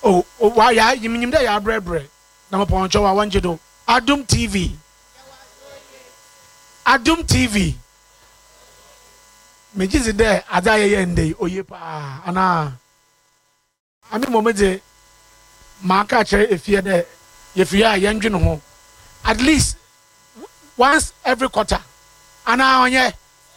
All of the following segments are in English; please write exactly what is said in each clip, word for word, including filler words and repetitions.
oh why ya yimnyim da ya brebre na maponcho wa wanje do Adum T V Adum T V mejizi de ada ye ndey oye pa ana ami momeje maka chere efie de yefie a yendwe no ho at least once every quarter ana onye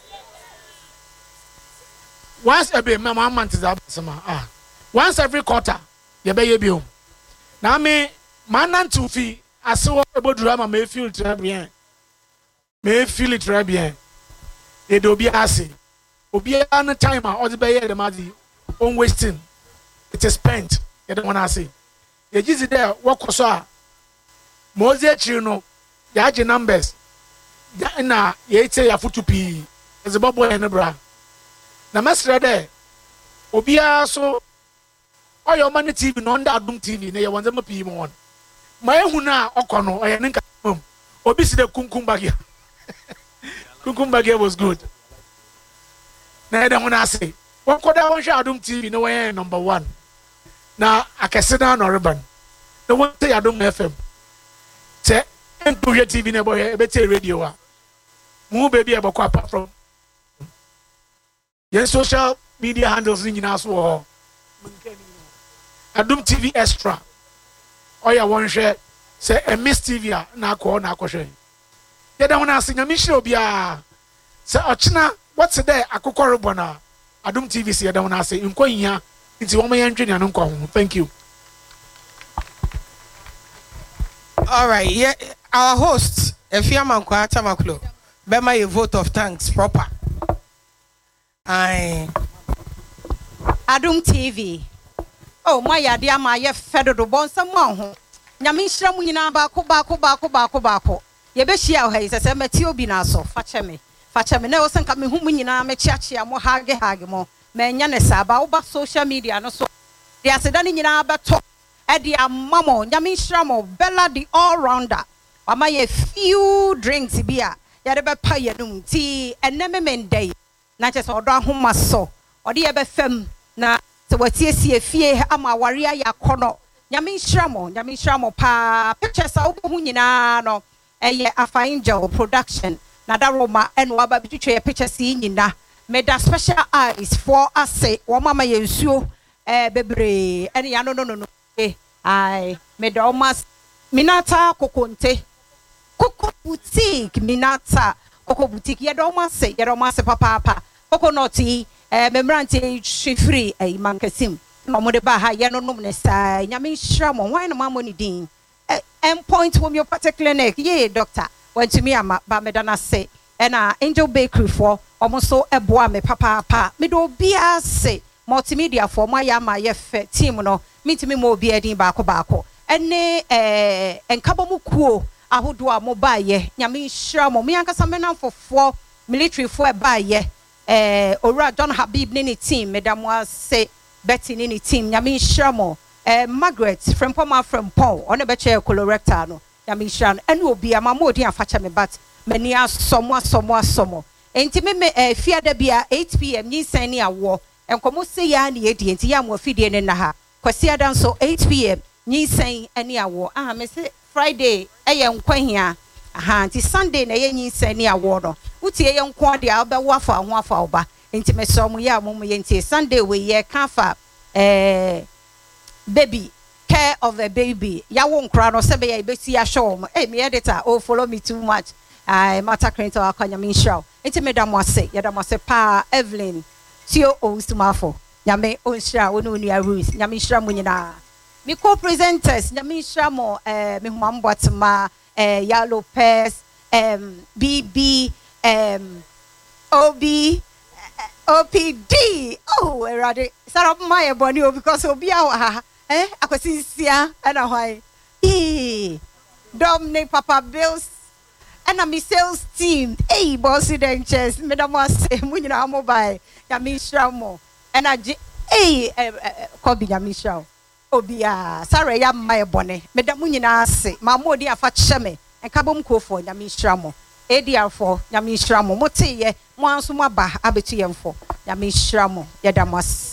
once every mama month is absema ah once every quarter ye be ye bi o na me manantu fi aso ebodura ma me feel très bien me feel très bien e do bi ase obi an time a odi be ye de madi on wasting it is spent you don't wanna say ye gizi there wokoso a mozi achiri no ya age numbers ya na ye ite ya futupi ezebobo ya ne bra na mesre there obi aso oyo mani T V no under Adum T V na ye wonze mapi mo won ma ehu na okono oye nka mom obi si de kunkum bagia kunkum bagia was good na ede hona say won koda won hwe Adum T V no wen number one na akese na no reban no won say Adum F M che enku hwe T V na boy e bete radio a mu baby e bokọ apart from your social media handles ni nyina so ho Adum T V extra oya won hwe say e Miss T V a na akọ na akọhwe ye da hona ase nyame hwe obi a say ochina what's there akụkọ rebo na Adum T V say da hona ase nko hia nti wo mayan twene anu nko ho. Thank you. All right, yeah, our host Efiama Nkwa Tamaklo bema a vote of thanks proper. I Adum T V. Oh my yadia ma ye fedo do bon samwa ho. Nyame nhira mu nyina ba ko ba ko ba ko ba ko ba ko. Ye be hia ho yi sese meti obi na so fa cheme. Fa cheme na wo senka me hu mu nyina me chiachia mo hage hage mo. Me nya ne saba wo ba social media no so. De aseda ni nyina ba to e de amamo nyame nhira mo Bella the all rounder. Mama ye few drinks bia. Ya de be pa ye num ti eneme mendai. Na che so odo ahoma so. Ode ye be fam na se watiesie fie ama waria ya kono nyame nhyiramo nyame nhyiramo pa pictures a wo nyina no eye Afa Angel production na da Roma eno aba bitwetwe pictures yi nyina me da special eyes for ase wo mama ye nsuo eh bebre ene ya no no no no eh ai me da almost Minata Kokonte Koko boutique Minata Koko boutique ye da almost ye da almost papa papa coconut eh membrante free eh mankasim no mo de ba ha ye no nom ne sai nyame nhira mo wan no mamo ni din eh end point homeopathic clinic ye doctor want to me ama ba me dana say na Angel Bakery for omoso eboa me papa papa me do bia say multimedia for my ama ye fe team no mitimi mo bia din ba ko ba ko ene eh enkabo mu kuo ahodo a mo ba ye nyame nhira mo me ankasa me nan fofo military for e ba ye eh Ora John Habib ni team madam was say Betty ni team nyame nhira mo eh Margaret from Poma from Paul on be che colorectal no nyame nhira ene obi amamodi afacha me but mani asomo asomo asomo enti me me eh fia da bia eight p m ni san ni awo enkomo se ya na yedi enti ya mo fidie ne na ha kwasi adan so eight p m ni san ani awo ah me se Friday eye nkwahia aha nti Sunday na ye nyisan ni awo no utie ye nko de a be wafa ho afa oba nti me so mu ya mo mu ye nti Sunday we ye kafa eh baby care of a baby ya wo nkra no se be ya be si ya show mo eh me editor oh follow me too much I matter crento akanya me show nti me da mo ase ya da mo ase pa Evelyn tio o stumafo nyame onhira wonu onu ya Ruth nyame nhira mo nyina mi co-presenters nyame nhira mo eh me huma mbotma eh Ya Lopez um B B um O B O P D oh erade sarap my body because obi a eh akosinsia na hwan eh Dominic Papa Bills and a sales team eh bossy dentures me da mo say mu nyina mobile ya mi shramo and a eh Kobi ya mi shraw obi a sare ya my bone me da mu nyina ase ma mo di afa cheme enkabom kofo ya mi shramo ediafo ya mi shramo mote ye mo anso mo aba abetu yemfo ya mi shramo ya da mo